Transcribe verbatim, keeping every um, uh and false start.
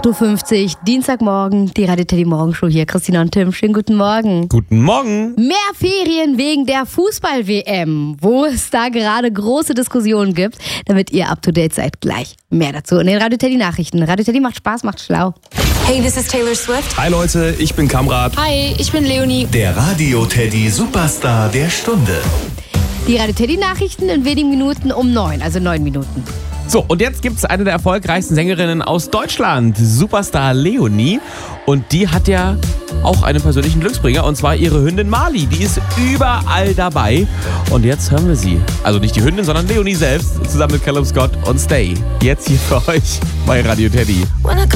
acht Uhr fünfzig, Dienstagmorgen, die Radio Teddy Morgenshow hier. Christina und Tim, schönen guten Morgen. Guten Morgen. Mehr Ferien wegen der Fußball-W M, wo es da gerade große Diskussionen gibt, damit ihr up to date seid. Gleich mehr dazu in den Radio Teddy Nachrichten. Radio Teddy macht Spaß, macht schlau. Hey, this is Taylor Swift. Hi Leute, ich bin Kamrat. Hi, ich bin Leonie. Der Radio Teddy Superstar der Stunde. Die Radio Teddy Nachrichten in wenigen Minuten um neun, also neun Minuten. So, und jetzt gibt es eine der erfolgreichsten Sängerinnen aus Deutschland, Superstar Leonie. Und die hat ja auch einen persönlichen Glücksbringer, und zwar ihre Hündin Mali. Die ist überall dabei. Und jetzt hören wir sie. Also nicht die Hündin, sondern Leonie selbst, zusammen mit Callum Scott und Stay. Jetzt hier für euch bei Radio Teddy.